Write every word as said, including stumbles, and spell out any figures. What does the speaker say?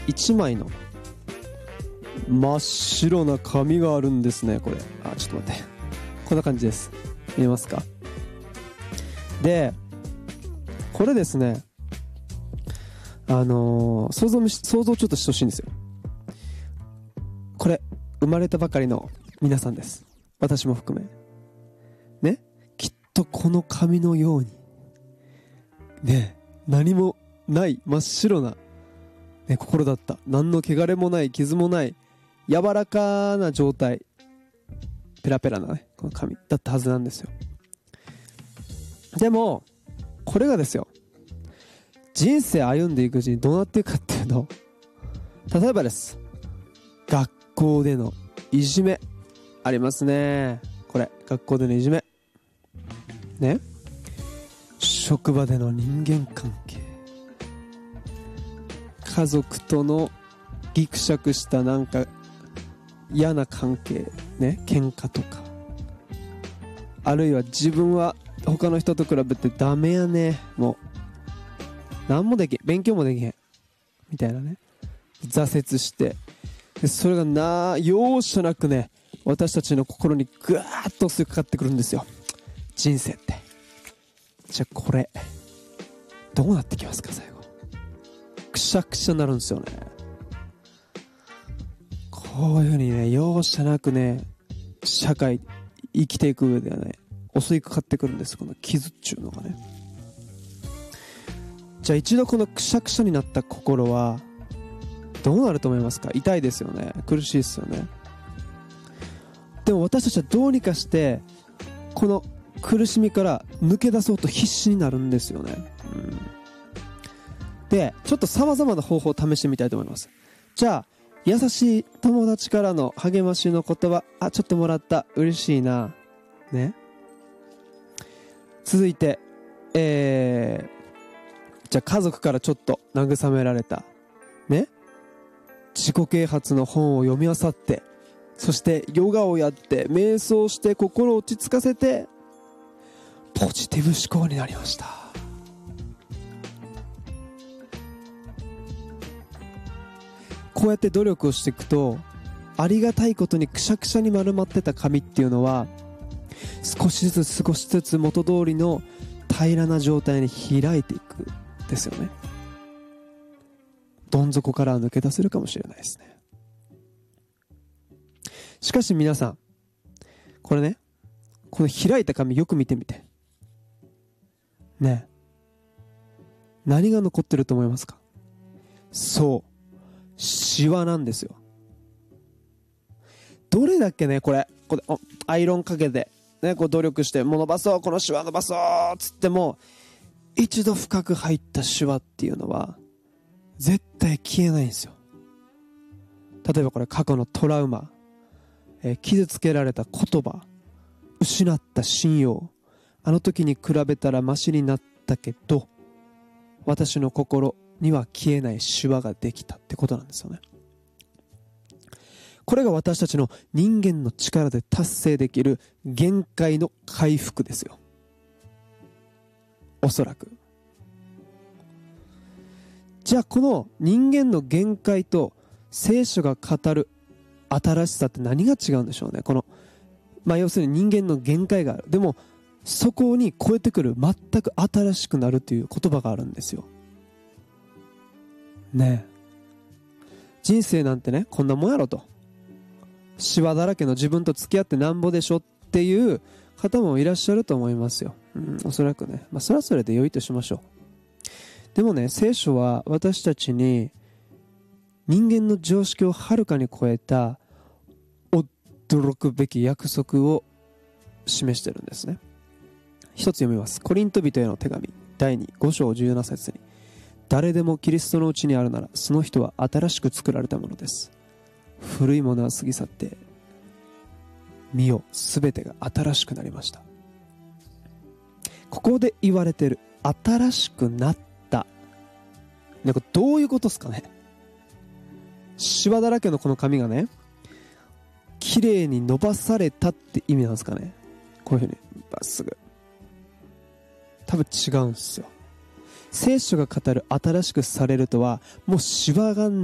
一枚の真っ白な紙があるんですね。これ、あ、ちょっと待って、こんな感じです。見えますか？で、これですね、あのー、想像し想像ちょっとしてほしいんですよ。これ生まれたばかりの皆さんです。私も含めね。きっとこの紙のようにね、何もない真っ白な、ね、心だった。何の汚れもない、傷もない柔らかな状態、ペラペラなね、この紙だったはずなんですよ。でもこれがですよ、人生歩んでいくうちにどうなっていくかっていうと、例えばです、学校でのいじめありますね。これ学校でのいじめね、職場での人間関係、家族とのギクシャクしたなんか嫌な関係ね、喧嘩とか、あるいは自分は他の人と比べてダメやね、もう何もできん、勉強もできへんみたいなね、挫折して、でそれがな容赦なくね、私たちの心にぐわーっと襲いかかってくるんですよ、人生って。じゃあこれどうなってきますか？最後くしゃくしゃになるんですよね。こういう風にね、容赦なくね、社会生きていく上ではね、襲いかかってくるんです、この傷っちゅうのがね。じゃあ一度このくしゃくしゃになった心はどうなると思いますか？痛いですよね、苦しいですよね。でも私たちはどうにかしてこの苦しみから抜け出そうと必死になるんですよね、うん、でちょっと様々な方法を試してみたいと思います。じゃあ優しい友達からの励ましの言葉、あ、ちょっともらった、嬉しいなね。続いてえー、じゃあ家族からちょっと慰められたね。自己啓発の本を読み漁って、そしてヨガをやって瞑想して心を落ち着かせてポジティブ思考になりました。こうやって努力をしていくと、ありがたいことにくしゃくしゃに丸まってた紙っていうのは少しずつ少しずつ元通りの平らな状態に開いていくですよね。どん底からは抜け出せるかもしれないですね。しかし皆さん、これね、この開いた紙よく見てみてね、何が残ってると思いますか？そう、シワなんですよ。どれだけね、これこれアイロンかけてね、こう努力してもう伸ばそう、このシワ伸ばそうつっても、一度深く入ったシワっていうのは絶対消えないんですよ。例えばこれ過去のトラウマ、えー、傷つけられた言葉、失った信用、あの時に比べたらマシになったけど私の心には消えないシワができたってことなんですよね。これが私たちの人間の力で達成できる限界の回復ですよ、おそらく。じゃあこの人間の限界と聖書が語る新しさって何が違うんでしょうね。この、まあ、要するに人間の限界がある、でもそこに超えてくる全く新しくなるという言葉があるんですよね。え人生なんてね、こんなもんやろと、シワだらけの自分と付き合ってなんぼでしょっていう方もいらっしゃると思いますよ、うん、おそらくね。まあそれはそれで良いとしましょう。でもね、聖書は私たちに人間の常識をはるかに超えた驚くべき約束を示しているんですね。一つ読みます。コリント人への手紙だいに、ご章じゅうなな節に、誰でもキリストのうちにあるならその人は新しく作られたものです。古いものは過ぎ去って見よ、すべてが新しくなりました。ここで言われている新しくなった、なんかどういうことですかね。シワだらけのこの髪がね、綺麗に伸ばされたって意味なんですかね。こういうふうにまっすぐ、多分違うんですよ。聖書が語る新しくされるとは、もうシワが